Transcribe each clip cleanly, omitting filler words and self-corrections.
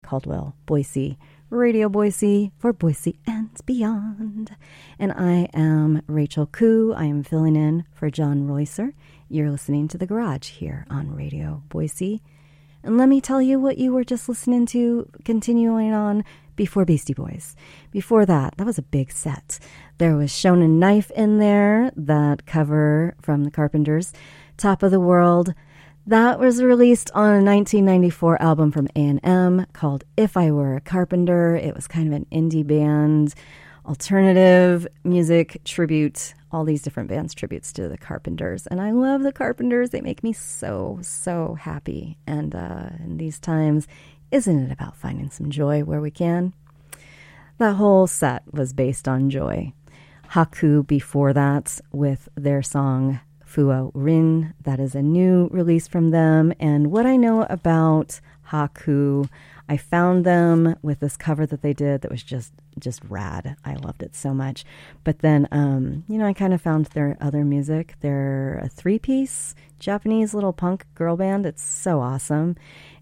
Caldwell, Boise, Radio Boise for Boise and beyond. And I am Rachel Koo. I am filling in for John Roycer. You're listening to The Garage here on Radio Boise. And let me tell you what you were just listening to, continuing on before Beastie Boys. Before that was a big set. There was Shonen Knife in there, that cover from the Carpenters, Top of the World. That was released on a 1994 album from A&M called If I Were a Carpenter. It was kind of an indie band, alternative music tribute, all these different bands tributes to the Carpenters. And I love the Carpenters. They make me so, so happy. And in these times, isn't it about finding some joy where we can? That whole set was based on joy. Haku before that with their song Fuwa Rin. That is a new release from them. And what I know about Haku, I found them with this cover that they did that was just rad. I loved it so much. But then, I kind of found their other music. They're a 3-piece Japanese little punk girl band. It's so awesome.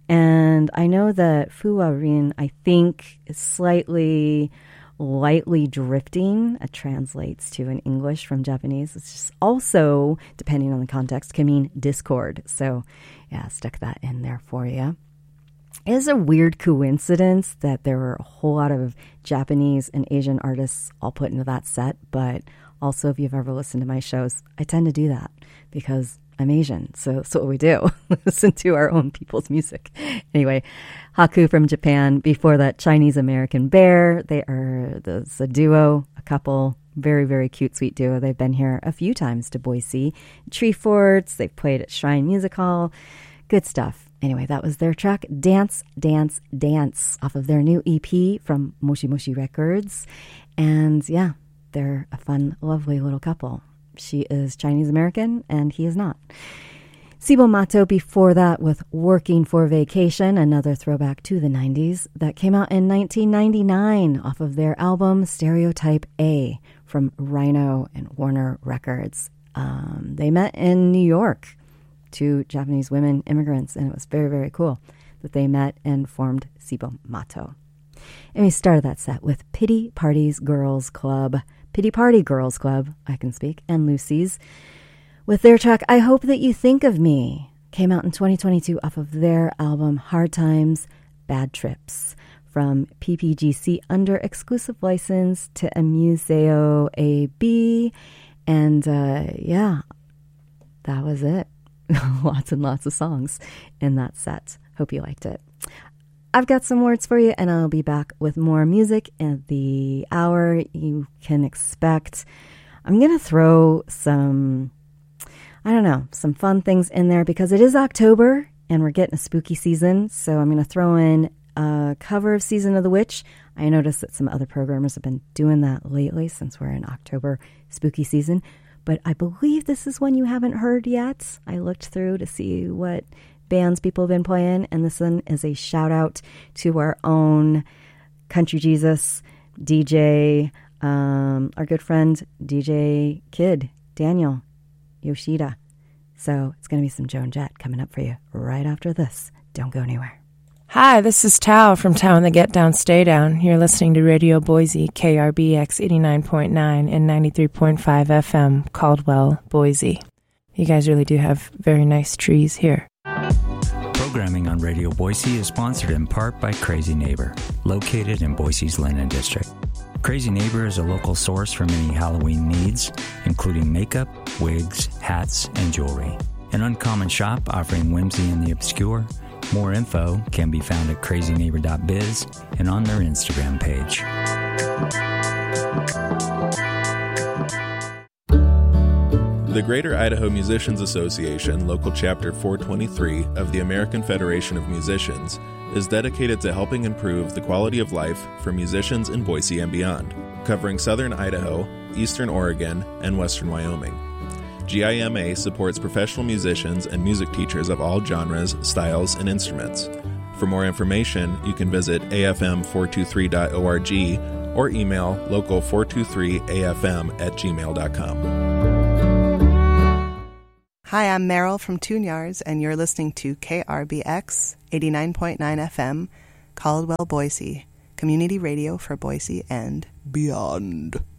And I know that Fuwa Rin, I think, is slightly lightly drifting. It translates to in English from Japanese. It's just also, depending on the context, can mean discord. So, yeah, stuck that in there for you. It is a weird coincidence that there were a whole lot of Japanese and Asian artists all put into that set. But also, if you've ever listened to my shows, I tend to do that because I'm Asian, so that's what we do. Listen to our own people's music. Anyway, Haku from Japan. Before that, Chinese American Bear. It's a duo, a couple, very, very cute, sweet duo. They've been here a few times to Boise. Tree Forts. They've played at Shrine Music Hall. Good stuff. Anyway, that was their track, Dance, Dance, Dance, off of their new EP from Moshi Moshi Records. And yeah, they're a fun, lovely little couple. She is Chinese American, and he is not. Cibo Matto before that with Working for Vacation, another throwback to the 90s, that came out in 1999 off of their album Stereotype A from Rhino and Warner Records. They met in New York, two Japanese women immigrants, and it was very, very cool that they met and formed Cibo Matto. And we started that set with Pity Party Girls Club, I can speak, and Lucy's, with their track, I Hope That You Think of Me, came out in 2022 off of their album Hard Times, Bad Trips, from PPGC under exclusive license to Museo AB. And yeah, that was it. Lots and lots of songs in that set. Hope you liked it. I've got some words for you, and I'll be back with more music in the hour. You can expect I'm going to throw some fun things in there because it is October, and we're getting a spooky season. So I'm going to throw in a cover of Season of the Witch. I noticed that some other programmers have been doing that lately since we're in October spooky season. But I believe this is one you haven't heard yet. I looked through to see what bands people have been playing, and this one is a shout out to our own Country Jesus DJ, our good friend DJ Kid Daniel Yoshida. So it's going to be some Joan Jett coming up for you right after this. Don't go anywhere. Hi, this is Tao from Tao and the Get Down Stay Down. You're listening to Radio Boise, KRBX 89.9 and 93.5 FM, Caldwell, Boise. You guys really do have very nice trees here. Programming on Radio Boise is sponsored in part by Crazy Neighbor, located in Boise's Linden District. Crazy Neighbor is a local source for many Halloween needs, including makeup, wigs, hats, and jewelry. An uncommon shop offering whimsy and the obscure. More info can be found at crazyneighbor.biz and on their Instagram page. The Greater Idaho Musicians Association, Local Chapter 423 of the American Federation of Musicians, is dedicated to helping improve the quality of life for musicians in Boise and beyond, covering southern Idaho, eastern Oregon, and western Wyoming. GIMA supports professional musicians and music teachers of all genres, styles, and instruments. For more information, you can visit afm423.org or email local423afm@gmail.com. Hi, I'm Meryl from Toon Yards, and you're listening to KRBX 89.9 FM, Caldwell Boise, community radio for Boise and beyond.